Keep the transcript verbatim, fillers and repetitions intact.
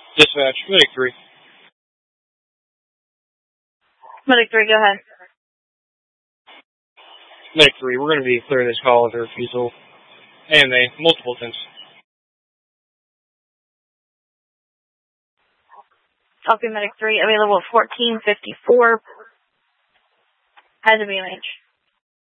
Dispatch, Medic three. Medic three, go ahead. Medic three, we're going to be clearing this call with a refusal. A M A, multiple attempts. Copy Medic three, available at fourteen fifty-four. Has a B M H.